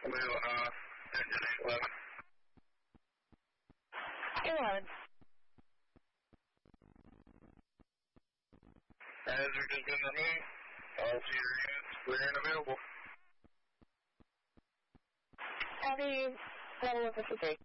Engine 811. 811. Hazard has been removed. All Cedar units clear and available. Copy, level 53.